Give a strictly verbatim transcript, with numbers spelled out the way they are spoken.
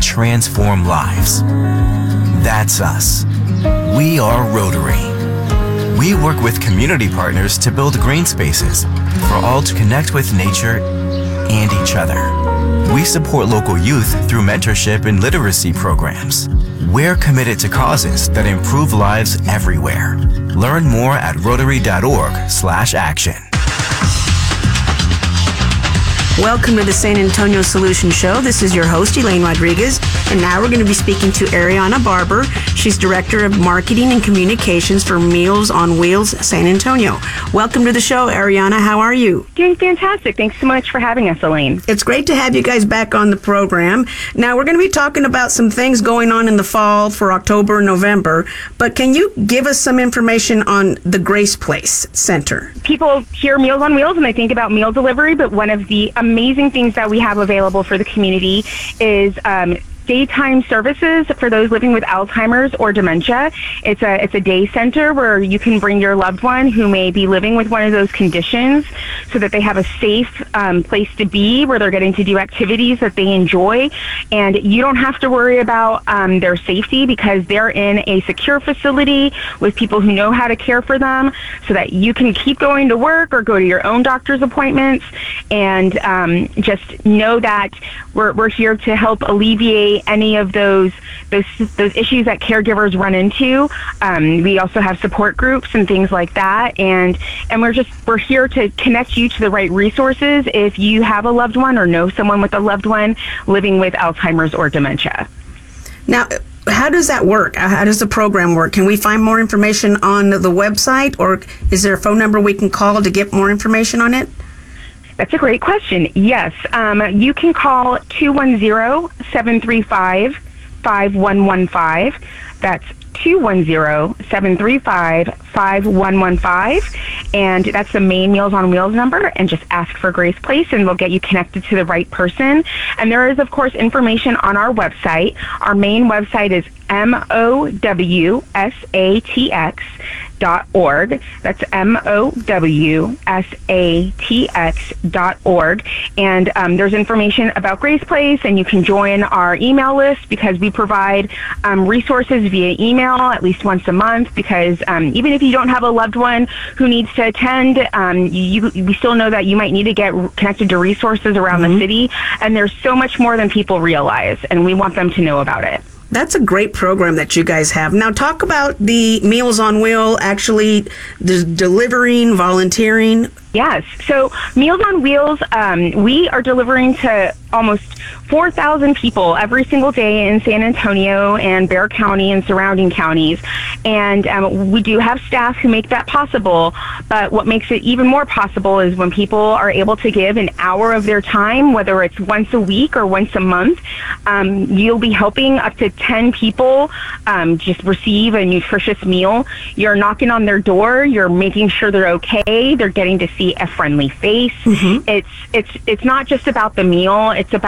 transform lives. That's us. We are Rotary. We work with community partners to build green spaces for all to connect with nature and each other. We support local youth through mentorship and literacy programs. We're committed to causes that improve lives everywhere. Learn more at rotary.org slash action. Welcome to the San Antonio Solution Show. This is your host, Elaine Rodriguez, and now we're going to be speaking to Ariana Barber. She's Director of Marketing and Communications for Meals on Wheels San Antonio. Welcome to the show, Ariana. How are you? Doing fantastic. Thanks so much for having us, Elaine. It's great to have you guys back on the program. Now, we're going to be talking about some things going on in the fall for October and November, but can you give us some information on the Grace Place Center? People hear Meals on Wheels and they think about meal delivery, but one of the amazing things that we have available for the community is um, daytime services for those living with Alzheimer's or dementia. It's a it's a day center where you can bring your loved one who may be living with one of those conditions so that they have a safe um, place to be where they're getting to do activities that they enjoy. And you don't have to worry about um, their safety because they're in a secure facility with people who know how to care for them so that you can keep going to work or go to your own doctor's appointments and um, just know that we're, we're here to help alleviate any of those those those issues that caregivers run into. Um, we also have support groups and things like that, and and we're just we're here to connect you to the right resources if you have a loved one or know someone with a loved one living with Alzheimer's or dementia. Now, how does that work? How does the program work? Can we find more information on the website, or is there a phone number we can call to get more information on it? That's a great question. Yes, um, you can call two one zero, seven three five, five one one five. That's two one zero, seven three five, five one one five. And that's the main Meals on Wheels number. And just ask for Grace Place and we'll get you connected to the right person. And there is, of course, information on our website. Our main website is M O W S A T X dot org. That's M O W S A T X dot org. And um, there's information about Grace Place, and you can join our email list because we provide um, resources via email at least once a month because um, even if you don't have a loved one who needs to attend, um, you, we still know that you might need to get connected to resources around mm-hmm. the city, and there's so much more than people realize, and we want them to know about it. That's a great program that you guys have. Now, talk about the Meals on Wheel, actually the delivering, volunteering. Yes. So Meals on Wheels, um, we are delivering to almost four thousand people every single day in San Antonio and Bexar County and surrounding counties. And um, we do have staff who make that possible. But what makes it even more possible is when people are able to give an hour of their time, whether it's once a week or once a month. Um, you'll be helping up to ten people um, just receive a nutritious meal. You're knocking on their door. You're making sure they're okay. They're getting to see a friendly face. Mm-hmm. It's it's it's not just about the meal. It's about